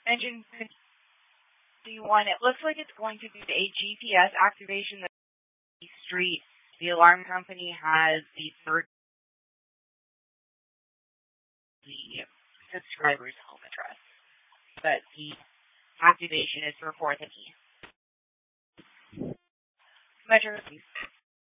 Engine 51, it looks like it's going to be a GPS activation that street. The alarm company has the subscriber's home address, but the activation is for 4th and E. Metro, please.